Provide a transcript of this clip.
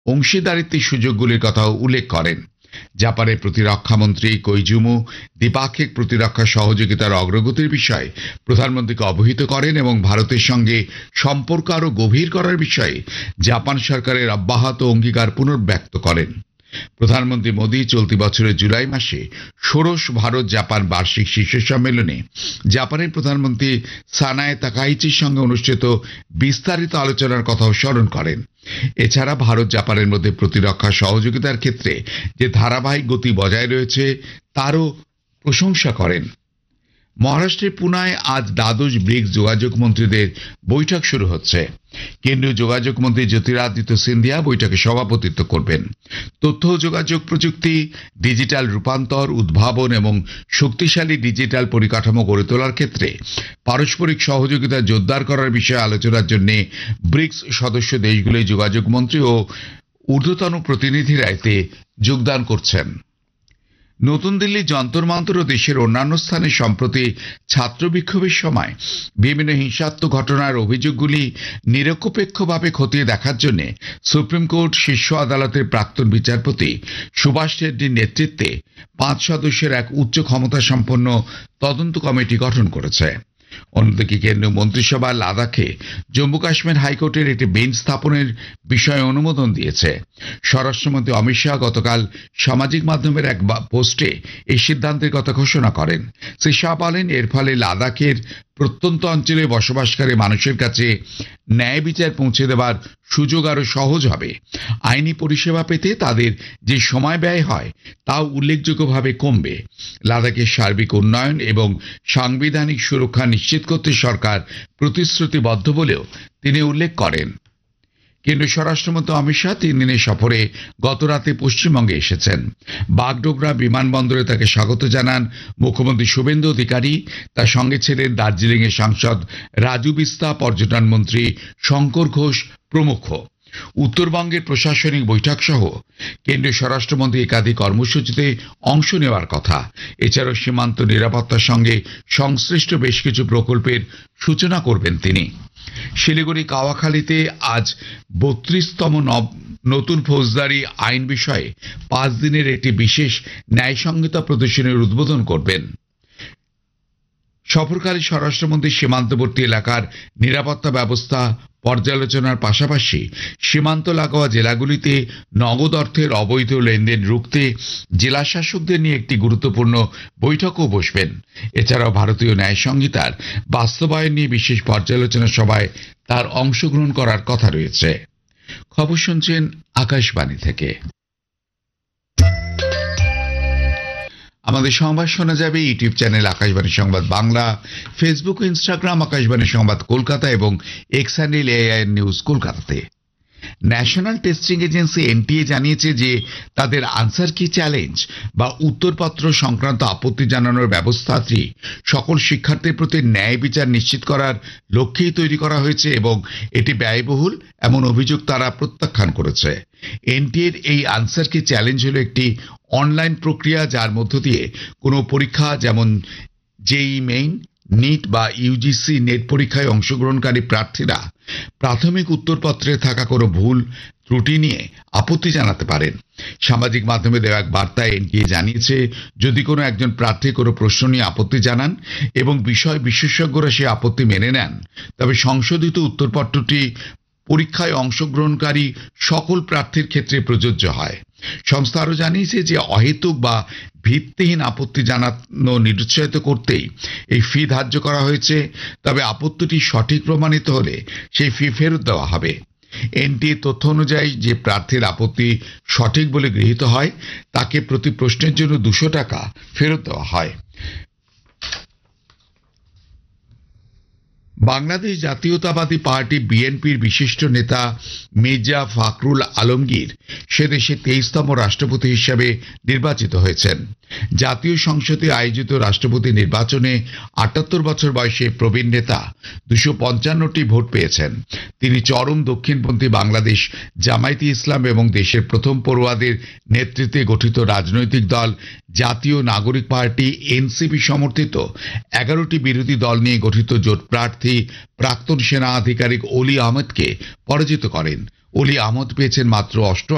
অংশীদারিত্বের সুযোগগুলির কথাও উল্লেখ করেন। জাপানের প্রতিরক্ষামন্ত্রী কোইজুমু দ্বিপাক্ষিক প্রতিরক্ষা সহযোগিতার অগ্রগতির বিষয়ে প্রধানমন্ত্রীকে অবহিত করেন এবং ভারতের সঙ্গে সম্পর্ক আরও গভীর করার বিষয়ে জাপান সরকারের অব্যাহত অঙ্গীকার পুনর্ব্যক্ত করেন। প্রধানমন্ত্রী মোদী চলতি বছরের জুলাই মাসে ষোড়শ ভারত জাপান বার্ষিক শীর্ষ সম্মেলনে জাপানের প্রধানমন্ত্রী সানায়ে তাকাইচির সঙ্গে অনুষ্ঠিত বিস্তারিত আলোচনার কথাও স্মরণ করেন। এছাড়া ভারত জাপানের মধ্যে প্রতিরক্ষা সহযোগিতার ক্ষেত্রে যে ধারাবাহিক গতি বজায় রয়েছে তারও প্রশংসা করেন। মহারাষ্ট্রের পুনায় আজ দ্বাদশ ব্রিক্স যোগাযোগ মন্ত্রীদের বৈঠক শুরু হচ্ছে। কেন্দ্রীয় যোগাযোগ মন্ত্রী জ্যোতিরাদিত্য সিন্ধিয়া বৈঠকে সভাপতিত্ব করবেন। তথ্য ও যোগাযোগ প্রযুক্তি, ডিজিটাল রূপান্তর, উদ্ভাবন এবং শক্তিশালী ডিজিটাল পরিকাঠামো গড়ে তোলার ক্ষেত্রে পারস্পরিক সহযোগিতা জোরদার করার বিষয়ে আলোচনার জন্য ব্রিক্স সদস্য দেশগুলোর যোগাযোগ মন্ত্রী ও ঊর্ধ্বতন প্রতিনিধিরা এতে যোগদান করছেন। নতুন দিল্লি যন্তর মন্তর ও দেশের অন্যান্য স্থানে সম্প্রতি ছাত্র বিক্ষোভের সময় বিভিন্ন হিংসাত্মক ঘটনার অভিযোগগুলি নিরপেক্ষভাবে খতিয়ে দেখার জন্য সুপ্রিম কোর্ট শীর্ষ আদালতের প্রাক্তন বিচারপতি সুভাষ রেড্ডির নেতৃত্বে 5 সদস্যের এক উচ্চ ক্ষমতাসম্পন্ন তদন্ত কমিটি গঠন করেছে। অন্যদিকে কেন্দ্রীয় মন্ত্রিসভা লাদাখে জম্মু কাশ্মীর হাইকোর্টের একটি বেঞ্চ স্থাপনের বিষয়ে অনুমোদন দিয়েছে। স্বরাষ্ট্রমন্ত্রী অমিত শাহ গতকাল সামাজিক মাধ্যমের এক পোস্টে এই সিদ্ধান্তের কথা ঘোষণা করেন। শ্রী শাহ বলেন, এর ফলে লাদাখের প্রত্যন্ত অঞ্চলে বসবাসকারী মানুষের কাছে ন্যায় বিচার পৌঁছে দেওয়ার সুযোগ আরো সহজ হবে। আইনি পরিষেবা পেতে তাদের যে সময় ব্যয় হয় তাও উল্লেখযোগ্যভাবে কমবে। লাদাখের সার্বিক উন্নয়ন এবং সাংবিধানিক সুরক্ষা নিশ্চিত করতে সরকার প্রতিশ্রুতিবদ্ধ বলেও তিনি উল্লেখ করেন। কেন্দ্রীয় স্বরাষ্ট্রমন্ত্রী অমিত শাহ 3 দিনের সফরে গতরাতে পশ্চিমবঙ্গে এসেছেন। বাগডোগরা বিমানবন্দরে তাকে স্বাগত জানান মুখ্যমন্ত্রী শুভেন্দু অধিকারী। তার সঙ্গে ছিলেন দার্জিলিং এর সাংসদ রাজু বিস্তা, পর্যটন মন্ত্রী শঙ্কর ঘোষ প্রমুখ। উত্তরবঙ্গের প্রশাসনিক বৈঠক সহ কেন্দ্রীয় স্বরাষ্ট্রমন্ত্রী একাধিক কর্মসূচিতে অংশ নেওয়ার কথা। এছাড়াও সীমান্ত নিরাপত্তার সঙ্গে সংশ্লিষ্ট বেশ কিছু প্রকল্পের সূচনা করবেন তিনি। শিলিগুড়ি কাওয়াখালীতে আজ 32তম নতুন ফৌজদারি আইন বিষয়ে 5 দিনের একটি বিশেষ ন্যায়সংহিতা প্রদর্শনীর উদ্বোধন করবেন। সফরকারী স্বরাষ্ট্রমন্ত্রী সীমান্তবর্তী এলাকার নিরাপত্তা ব্যবস্থা পর্যালোচনার পাশাপাশি সীমান্ত লাগোয়া জেলাগুলিতে নগদ অর্থের অবৈধ লেনদেন রুখতে জেলা শাসকদের নিয়ে একটি গুরুত্বপূর্ণ বৈঠকও বসবেন। এছাড়াও ভারতীয় ন্যায় সংহিতার বাস্তবায়ন নিয়ে বিশেষ পর্যালোচনা সভায় তার অংশগ্রহণ করার কথা রয়েছে। খবর শুনছেন আকাশবাণী থেকে। আমাদের সংবাদ শোনা যাবে ইউটিউব চ্যানেল আকাশবাণী সংবাদ বাংলা, ফেসবুক ও ইনস্টাগ্রাম আকাশবাণী সংবাদ কলকাতা এবং এক্স হ্যান্ডেল এআইআর নিউজ কলকাতাতে। ন্যাশনাল টেস্টিং এজেন্সি এনটিএ জানিয়েছে যে তাদের আনসার কি চ্যালেঞ্জ বা উত্তরপত্র সংক্রান্ত আপত্তি জানানোর ব্যবস্থাটি সকল শিক্ষার্থীর প্রতি ন্যায় বিচার নিশ্চিত করার লক্ষ্যেই তৈরি করা হয়েছে এবং এটি ব্যয়বহুল এমন অভিযোগ তারা প্রত্যাখ্যান করেছে। এনটিএর এই আনসার কি চ্যালেঞ্জ হলো একটি অনলাইন প্রক্রিয়া যার মধ্য দিয়ে কোনো পরীক্ষা যেমন জেইই মেইন, নিট বা ইউজিসি নেট পরীক্ষায় অংশগ্রহণকারী প্রার্থীরা প্রাথমিক উত্তরপত্রে থাকা কোনো ভুল ত্রুটি নিয়ে আপত্তি জানাতে পারেন। সামাজিক মাধ্যমে দেওয়া এক বার্তায় এনটিএ জানিয়েছে, যদি কোনো একজন প্রার্থী কোনো প্রশ্ন নিয়ে আপত্তি জানান এবং বিষয় বিশেষজ্ঞরা সে আপত্তি মেনে নেন, তবে সংশোধিত উত্তরপত্রটি পরীক্ষায় অংশগ্রহণকারী সকল প্রার্থীর ক্ষেত্রে প্রযোজ্য হয়। সংস্থা আরও জানিয়েছে যে অহেতুক বা ভিত্তিহীন আপত্তি জানানো নিরুৎসাহিত করতেই এই ফি ধার্য করা হয়েছে। তবে আপত্তিটি সঠিক প্রমাণিত হলে সেই ফি ফেরত দেওয়া হবে। এনটিএ তথ্য অনুযায়ী যে প্রার্থীর আপত্তি সঠিক বলে গৃহীত হয় তাকে প্রতি প্রশ্নের জন্য 200 টাকা ফেরত দেওয়া হয়। বাংলাদেশ জাতীয়তাবাদী পার্টি বিএনপির বিশিষ্ট নেতা মির্জা ফখরুল আলমগীর সে দেশে 23তম রাষ্ট্রপতি হিসেবে নির্বাচিত হয়েছেন। জাতীয় সংসদে আয়োজিত রাষ্ট্রপতি নির্বাচনে 78 বছর বয়সী প্রবীণ নেতা 255টি ভোট পেয়েছেন। তিনি চরম দক্ষিণপন্থী বাংলাদেশ জামায়াতে ইসলাম এবং দেশের প্রথম পড়ুয়াদের নেতৃত্বে গঠিত রাজনৈতিক দল জাতীয় নাগরিক পার্টি এনসিপি সমর্থিত 11টি বিরোধী দল নিয়ে গঠিত জোট প্রার্থী প্রাক্তন সেনা আধিকারিক অলি আহমেদকে পরাজিত করেন। অলি আহমেদ পেয়েছেন মাত্র